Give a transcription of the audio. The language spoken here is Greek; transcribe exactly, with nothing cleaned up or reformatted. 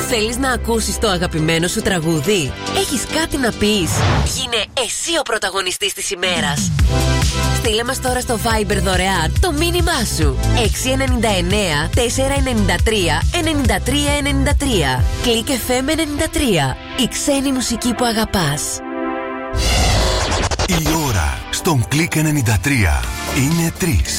Θέλεις να ακούσεις το αγαπημένο σου τραγούδι? Έχεις κάτι να πεις? Γίνε εσύ ο πρωταγωνιστής της ημέρας. Στείλε μας τώρα στο Viber δωρεάν το μήνυμά σου. έξι εννιά εννιά τέσσερα εννιά τρία εννιά τρία εννιά τρία. Κλικ εφ εμ ενενήντα τρία. Η ξένη μουσική που αγαπάς. Η ώρα στον Κλικ ενενήντα τρία είναι τρεις.